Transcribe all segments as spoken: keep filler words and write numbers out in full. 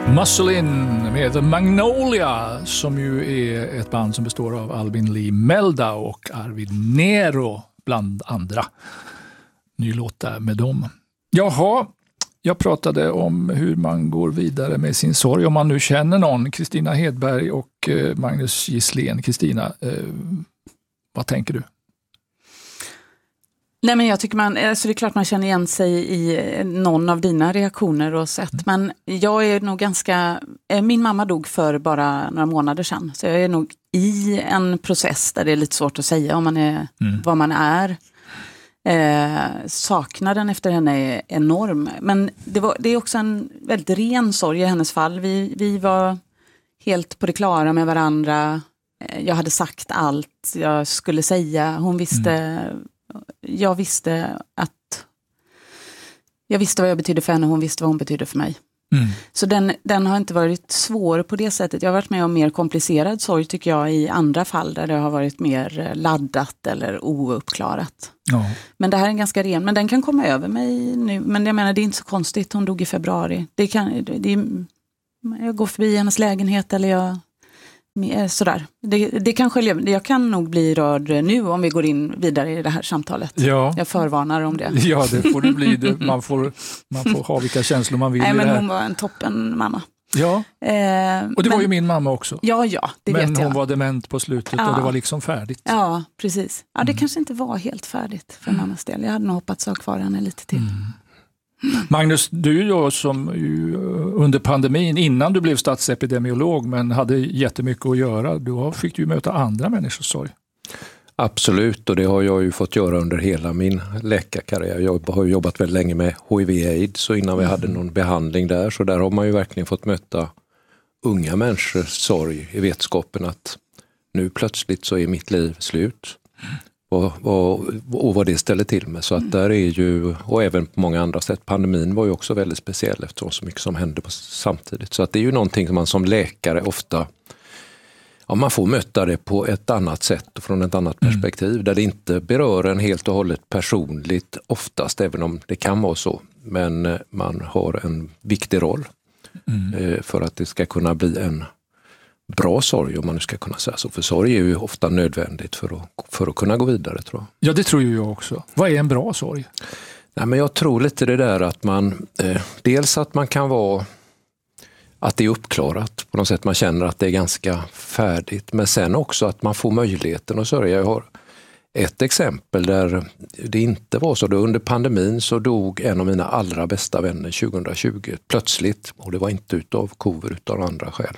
Muscle-In med Magnolia, som ju är ett band som består av Albin Lee Melda och Arvid Nero bland andra. Ny låt där med dem. Jaha, jag pratade om hur man går vidare med sin sorg. Om man nu känner någon, Kristina Hedberg och Magnus Gisslén. Kristina, eh, vad tänker du? Nej, men jag tycker man, alltså det är klart man känner igen sig i någon av dina reaktioner och sätt. Men jag är nog ganska, min mamma dog för bara några månader sedan. Så jag är nog i en process där det är lite svårt att säga om man är, mm. vad man är. Eh, saknaden efter henne är enorm. Men det, var, det är också en väldigt ren sorg i hennes fall. Vi, vi var helt på det klara med varandra. Jag hade sagt allt jag skulle säga. Hon visste... Mm. Jag visste att jag visste vad jag betydde för henne och hon visste vad hon betydde för mig. Mm. Så den, den har inte varit svår på det sättet. Jag har varit med om mer komplicerad sorg tycker jag i andra fall där det har varit mer laddat eller ouppklarat. Ja. Men det här är en ganska ren, men den kan komma över mig nu. Men jag menar det är inte så konstigt, hon dog i februari. Det kan, det, jag går förbi hennes lägenhet eller jag... Sådär. Det, det kan skilja, jag kan nog bli rörd nu om vi går in vidare i det här samtalet. Ja. Jag förvarnar om det. Ja, det får det bli. Man får, man får ha vilka känslor man vill. Nej, i men det här. Hon var en toppen mamma. Ja, eh, och det men, var ju min mamma också. Ja, ja, det men vet jag. Men hon var dement på slutet ja. och det var liksom färdigt. Ja, precis. Ja, det mm. kanske inte var helt färdigt för mm. mammas del. Jag hade nog hoppats ha kvar henne lite till. Mm. Magnus, du då som ju under pandemin, innan du blev statsepidemiolog men hade jättemycket att göra, då fick du ju möta andra människors sorg. Absolut, och det har jag ju fått göra under hela min läkarkarriär. Jag har jobbat väldigt länge med H I V AIDS och innan vi hade någon behandling där, så där har man ju verkligen fått möta unga människors sorg i vetskapen att nu plötsligt så är mitt liv slut. Och, och, och vad det ställer till med. Så att där är ju, och även på många andra sätt, pandemin var ju också väldigt speciell eftersom så mycket som hände på samtidigt. Så att det är ju någonting som man som läkare ofta, ja, man får möta det på ett annat sätt och från ett annat perspektiv. Mm. Där det inte berör en helt och hållet personligt oftast, även om det kan vara så. Men man har en viktig roll mm. för att det ska kunna bli en bra sorg, om man nu ska kunna säga så. För sorg är ju ofta nödvändigt för att, för att kunna gå vidare, tror jag. Ja, det tror ju jag också. Vad är en bra sorg? Nej, men jag tror lite det där att man, eh, dels att man kan vara, att det är uppklarat på något sätt, man känner att det är ganska färdigt, men sen också att man får möjligheten att sörja. Jag har ett exempel där det inte var så. Då under pandemin så dog en av mina allra bästa vänner tjugohundratjugo plötsligt, och det var inte utav covid utan andra skäl.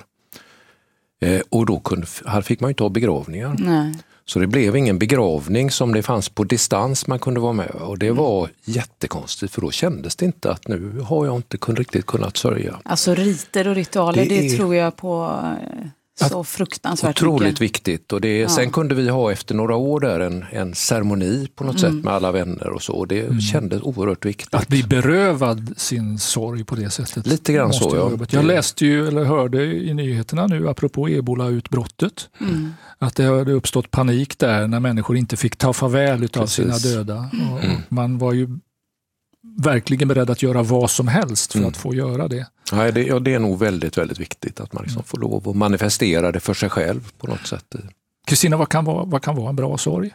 Eh, och då kunde, här fick man ju inte ha begravningar. Nej. Så det blev ingen begravning som det fanns på distans man kunde vara med. Och det var mm. jättekonstigt, för då kändes det inte att nu har jag inte kun, riktigt kunnat sörja. Alltså riter och ritualer, det, det tror jag på så fruktansvärt otroligt mycket. viktigt. Och det, ja. Sen kunde vi ha efter några år där en, en ceremoni på något mm. sätt med alla vänner och så. Och det mm. kändes oerhört viktigt. Att bli berövad sin sorg på det sättet. Lite grann så, ja. Jag läste ju, eller hörde i nyheterna nu, apropå ebola-utbrottet, mm. att det hade uppstått panik där när människor inte fick ta farväl utav Precis. sina döda. Och mm. man var ju verkligen beredd att göra vad som helst för mm. att få göra det. Ja, det, ja, det är nog väldigt, väldigt viktigt att man liksom får lov att manifestera det för sig själv på något sätt. Kristina, vad kan vara, vad kan vara en bra sorg?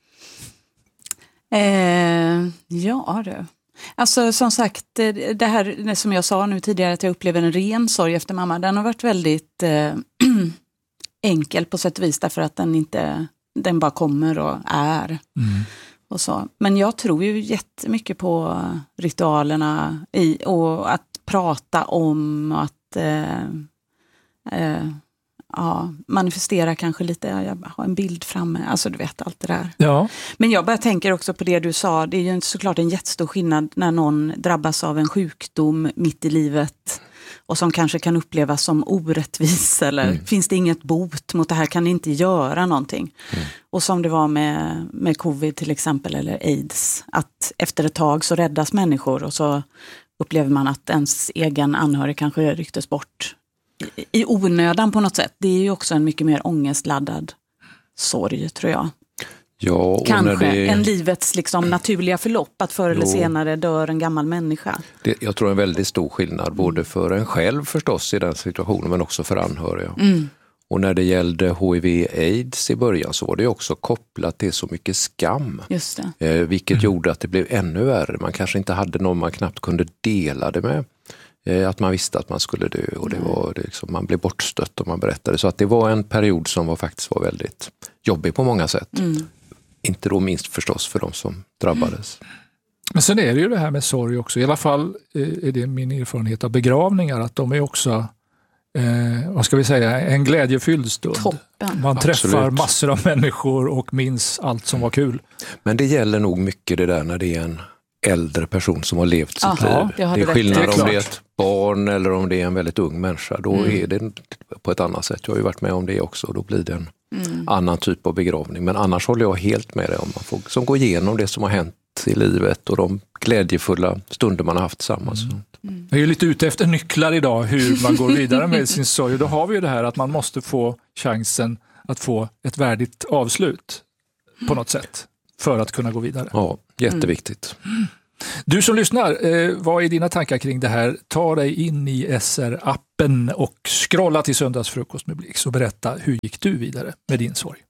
Eh, ja, det. Alltså som sagt, det här som jag sa nu tidigare, att jag upplever en ren sorg efter mamma, den har varit väldigt eh, enkel på sätt och vis, därför att den inte, den bara kommer och är. Mm. Och så. Men jag tror ju jättemycket på ritualerna i, och att prata om, att eh, eh, ja, manifestera kanske lite, jag har en bild framme, alltså du vet allt det där. Ja. Men jag bara tänker också på det du sa, det är ju såklart en jättestor skillnad när någon drabbas av en sjukdom mitt i livet och som kanske kan upplevas som orättvis, eller mm. finns det inget bot mot det här, kan ni inte göra någonting? Mm. Och som det var med, med covid till exempel, eller AIDS, att efter ett tag så räddas människor och så upplever man att ens egen anhörig kanske rycktes bort i, i onödan på något sätt. Det är ju också en mycket mer ångestladdad sorg, tror jag. Ja, och Kanske när det... en livets liksom naturliga förlopp, att förr eller Jo. senare dör en gammal människa. Det, jag tror en väldigt stor skillnad både för en själv förstås i den situationen men också för anhöriga. Mm. Och när det gällde H I V aids i början så var det också kopplat till så mycket skam. Just det. Eh, vilket mm. gjorde att det blev ännu värre. Man kanske inte hade någon man knappt kunde dela det med. Eh, att man visste att man skulle dö och det var det liksom, man blev bortstött och man berättade. Så att det var en period som var, faktiskt var väldigt jobbig på många sätt. Mm. Inte då minst förstås för de som drabbades. Mm. Men sen är det ju det här med sorg också. I alla fall är det min erfarenhet av begravningar att de är också Eh, vad ska vi säga, en glädjefylld stund. Toppen. Man Absolut. träffar massor av människor och minns allt som var kul. Men det gäller nog mycket det där när det är en äldre person som har levt sitt Aha, liv. Det är skillnad det är om det är ett barn eller om det är en väldigt ung människa. Då mm. är det på ett annat sätt. Jag har ju varit med om det också och då blir det en mm. annan typ av begravning. Men annars håller jag helt med dig om man får som går igenom det som har hänt i livet och de glädjefulla stunder man har haft tillsammans. Mm. Mm. Jag är ju lite ute efter nycklar idag hur man går vidare med sin sorg. Och då har vi ju det här att man måste få chansen att få ett värdigt avslut på något sätt för att kunna gå vidare. Ja, jätteviktigt. Mm. Du som lyssnar, eh, vad är dina tankar kring det här? Ta dig in i S R-appen och scrolla till Söndagsfrukost med Blix och berätta hur gick du vidare med din sorg.